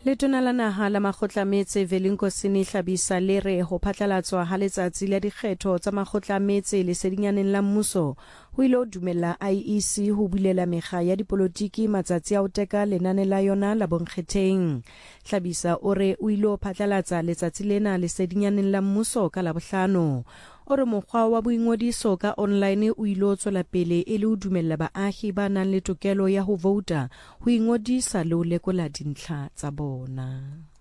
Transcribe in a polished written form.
Letona la naha la makgotlametse Vellinkosi Hlabisa le re ho phatlalatswa ha letsatsi la dikgetho tsa makgotlametse lesedinyaneng la mmuso ho ile ho dumella IEC ho bulela mekga ya dipolotiki matsatsi a ho teka lenane la yona la bonkgetheng. Hlabisa o re o ile ho phatlalatsa letsatsi lena lesedinyaneng la mmuso ka Labohlano. O re mokgwa wa boingodiso ka online o ile ho tswela pele e le ho dumella baahi ba nang le tokelo ya ho vouta ho ingodisa le ho lekola dintlha tsa bona.